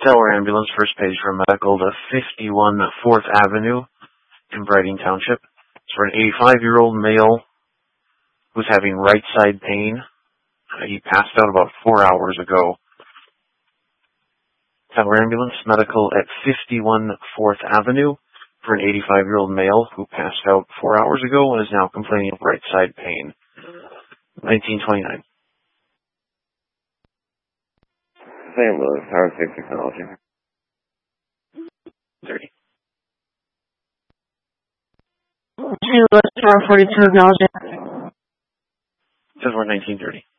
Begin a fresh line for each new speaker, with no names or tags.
Tower Ambulance, first page for medical to 51 4th Avenue in Brighton Township. It's for an 85-year-old male who's having right side pain. He passed out about 4 hours ago. Tower Ambulance, medical at 51 4th Avenue for an 85-year-old male who passed out 4 hours ago and is now complaining of right side pain. 1929.
St. Louis, Tower 6 Technology.
30.
St. Louis, Tower 42 Technology.
Says we're 1930.